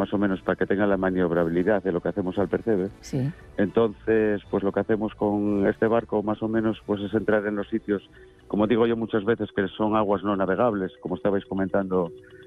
más o menos para que tengan la maniobrabilidad de lo que hacemos al percebe. Sí. Entonces, pues lo que hacemos con este barco más o menos pues es entrar en los sitios, como digo yo muchas veces, que son aguas no navegables, como estabais comentando